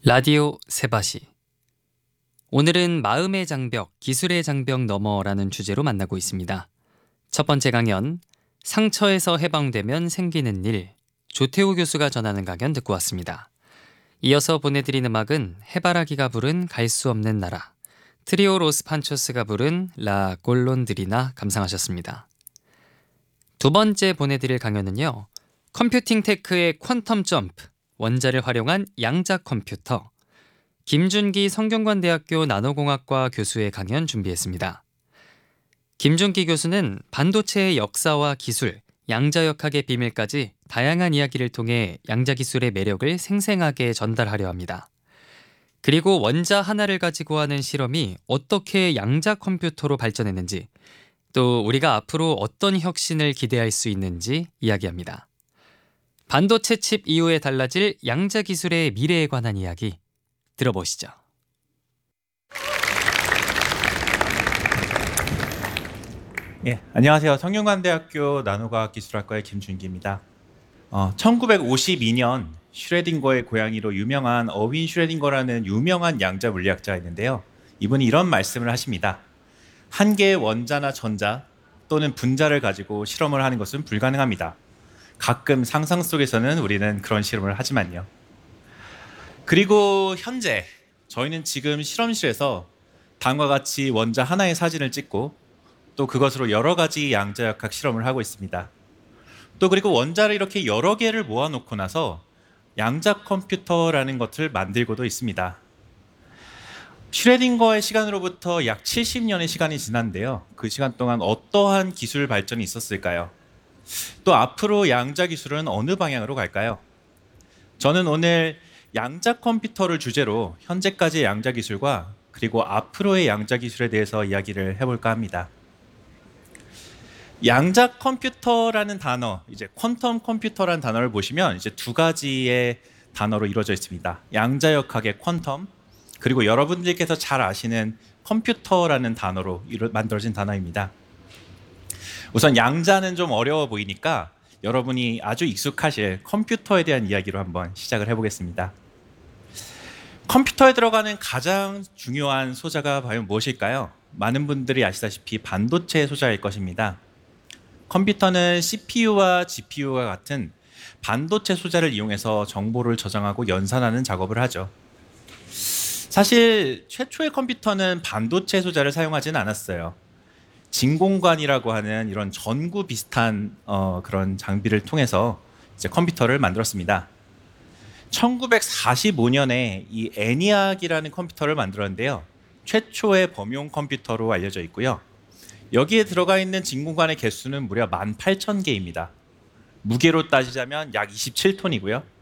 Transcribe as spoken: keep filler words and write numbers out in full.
라디오 세바시. 오늘은 마음의 장벽, 기술의 장벽 너머라는 주제로 만나고 있습니다. 첫 번째 강연, 상처에서 해방되면 생기는 일, 조태우 교수가 전하는 강연 듣고 왔습니다. 이어서 보내드린 음악은 해바라기가 부른 갈 수 없는 나라, 트리오 로스 판초스가 부른 라 골론드리나 감상하셨습니다. 두 번째 보내드릴 강연은요, 컴퓨팅 테크의 퀀텀 점프, 원자를 활용한 양자 컴퓨터, 김준기 성균관대학교 나노공학과 교수의 강연 준비했습니다. 김준기 교수는 반도체의 역사와 기술, 양자역학의 비밀까지 다양한 이야기를 통해 양자기술의 매력을 생생하게 전달하려 합니다. 그리고 원자 하나를 가지고 하는 실험이 어떻게 양자 컴퓨터로 발전했는지, 또 우리가 앞으로 어떤 혁신을 기대할 수 있는지 이야기합니다. 반도체 칩 이후에 달라질 양자기술의 미래에 관한 이야기 들어보시죠. 예, 안녕하세요. 성균관대학교 나노과학기술학과의 김준기입니다. 어, 천구백오십이 년 슈레딩거의 고양이로 유명한 어윈 슈레딩거라는 유명한 양자 물리학자가 있는데요. 이분이 이런 말씀을 하십니다. 한 개의 원자나 전자 또는 분자를 가지고 실험을 하는 것은 불가능합니다. 가끔 상상 속에서는 우리는 그런 실험을 하지만요. 그리고 현재 저희는 지금 실험실에서 다음과 같이 원자 하나의 사진을 찍고 또 그것으로 여러 가지 양자역학 실험을 하고 있습니다. 또 그리고 원자를 이렇게 여러 개를 모아놓고 나서 양자 컴퓨터라는 것을 만들고도 있습니다. 슈레딩거의 시간으로부터 약 칠십 년의 시간이 지났는데요. 그 시간 동안 어떠한 기술 발전이 있었을까요? 또 앞으로 양자 기술은 어느 방향으로 갈까요? 저는 오늘 양자 컴퓨터를 주제로 현재까지의 양자 기술과 그리고 앞으로의 양자 기술에 대해서 이야기를 해볼까 합니다. 양자 컴퓨터라는 단어, 이제 퀀텀 컴퓨터라는 단어를 보시면 이제 두 가지의 단어로 이루어져 있습니다. 양자역학의 퀀텀, 그리고 여러분들께서 잘 아시는 컴퓨터라는 단어로 만들어진 단어입니다. 우선 양자는 좀 어려워 보이니까 여러분이 아주 익숙하실 컴퓨터에 대한 이야기로 한번 시작을 해보겠습니다. 컴퓨터에 들어가는 가장 중요한 소자가 과연 무엇일까요? 많은 분들이 아시다시피 반도체 소자일 것입니다. 컴퓨터는 씨피유와 지피유와 같은 반도체 소자를 이용해서 정보를 저장하고 연산하는 작업을 하죠. 사실 최초의 컴퓨터는 반도체 소자를 사용하지는 않았어요. 진공관이라고 하는 이런 전구 비슷한 어, 그런 장비를 통해서 이제 컴퓨터를 만들었습니다. 천구백사십오 년에 이 에니악이라는 컴퓨터를 만들었는데요. 최초의 범용 컴퓨터로 알려져 있고요. 여기에 들어가 있는 진공관의 개수는 무려 만 팔천 개입니다. 무게로 따지자면 약 이십칠 톤이고요.